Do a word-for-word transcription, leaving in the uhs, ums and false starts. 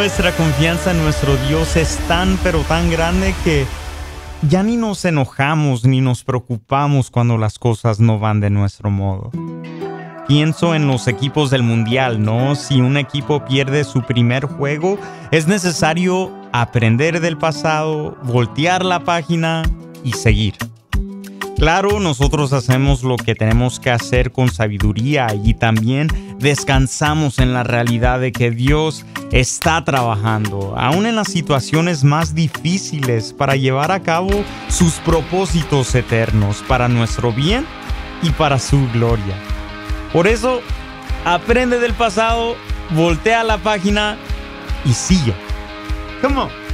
nuestra confianza en nuestro Dios es tan pero tan grande que ya ni nos enojamos ni nos preocupamos cuando las cosas no van de nuestro modo. Pienso en los equipos del mundial, ¿no? Si un equipo pierde su primer juego, es necesario aprender del pasado, voltear la página y seguir. Claro, nosotros hacemos lo que tenemos que hacer con sabiduría y también descansamos en la realidad de que Dios está trabajando, aún en las situaciones más difíciles, para llevar a cabo sus propósitos eternos para nuestro bien y para su gloria. Por eso, aprende del pasado, voltea la página y sigue. Come on.